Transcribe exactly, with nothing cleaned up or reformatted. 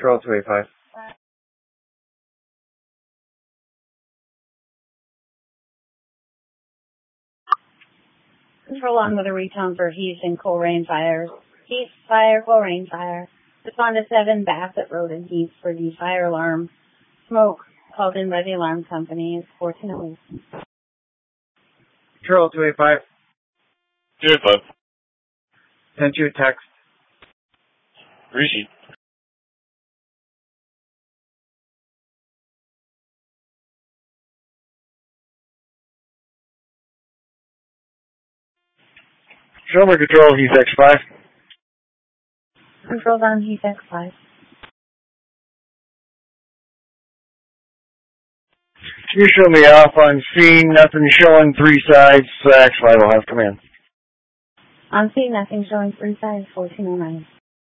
Control two eight five. Control on with a recon for Heath and Coleraine fires. Heath fire, Coleraine fire. Respond to seven Bassett Road and Heath for the fire alarm. Smoke called in by the alarm company is fortunately. Control two eight five. two eight five. Sent you a text. Receipt. Shoulder Control, Heath X five. Control's on Heath X five. You show me off on scene, nothing showing three sides, X five will have command. On scene, nothing showing three sides, fourteen oh nine.